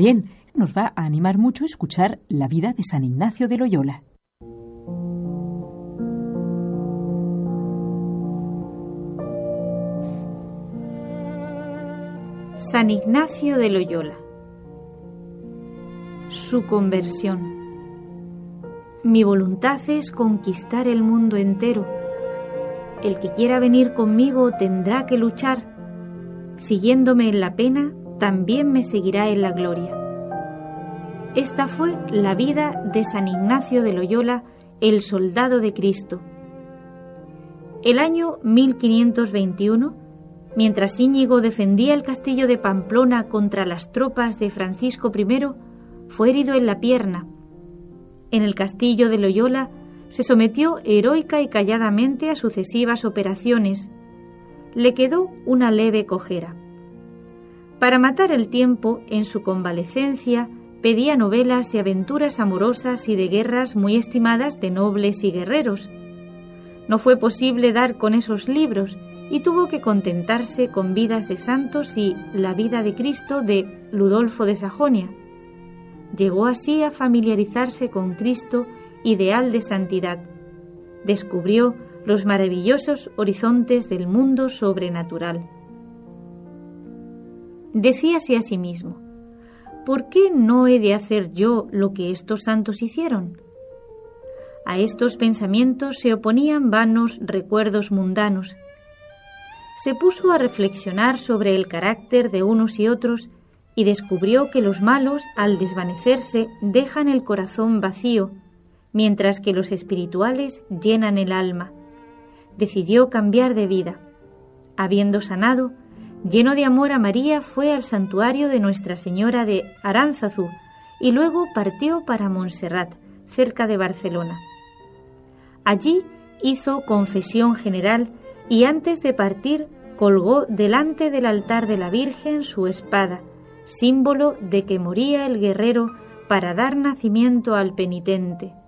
Bien, nos va a animar mucho escuchar la vida de San Ignacio de Loyola. San Ignacio de Loyola. Su conversión. Mi voluntad es conquistar el mundo entero. El que quiera venir conmigo tendrá que luchar. Siguiéndome en la pena, también me seguirá en la gloria. Esta fue la vida de San Ignacio de Loyola, el soldado de Cristo. El año 1521, mientras Íñigo defendía el castillo de Pamplona contra las tropas de Francisco I, fue herido en la pierna. En el castillo de Loyola se sometió heroica y calladamente a sucesivas operaciones. Le quedó una leve cojera. Para matar el tiempo, en su convalecencia, pedía novelas de aventuras amorosas y de guerras muy estimadas de nobles y guerreros. No fue posible dar con esos libros y tuvo que contentarse con vidas de santos y La vida de Cristo de Ludolfo de Sajonia. Llegó así a familiarizarse con Cristo, ideal de santidad. Descubrió los maravillosos horizontes del mundo sobrenatural. Decíase a sí mismo: ¿por qué no he de hacer yo lo que estos santos hicieron? A estos pensamientos se oponían vanos recuerdos mundanos. Se puso a reflexionar sobre el carácter de unos y otros y descubrió que los malos, al desvanecerse, dejan el corazón vacío, mientras que los espirituales llenan el alma. Decidió cambiar de vida. Habiendo sanado, lleno de amor a María, fue al santuario de Nuestra Señora de Aránzazu y luego partió para Montserrat, cerca de Barcelona. Allí hizo confesión general y antes de partir colgó delante del altar de la Virgen su espada, símbolo de que moría el guerrero para dar nacimiento al penitente.